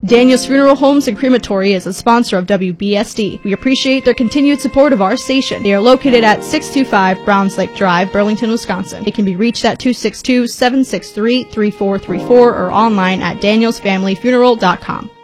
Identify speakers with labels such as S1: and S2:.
S1: Daniels Funeral Homes and Crematory is a sponsor of WBSD. We appreciate their continued support of our station. They are located at 625 Browns Lake Drive, Burlington, Wisconsin. They can be reached at 262-763-3434 or online at danielsfamilyfuneral.com.